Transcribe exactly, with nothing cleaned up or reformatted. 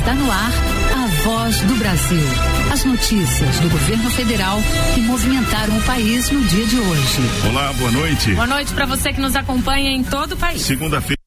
Está no ar a Voz do Brasil. As notícias do governo federal que movimentaram o país no dia de hoje. Olá, boa noite. Boa noite para você que nos acompanha em todo o país. Segunda-feira.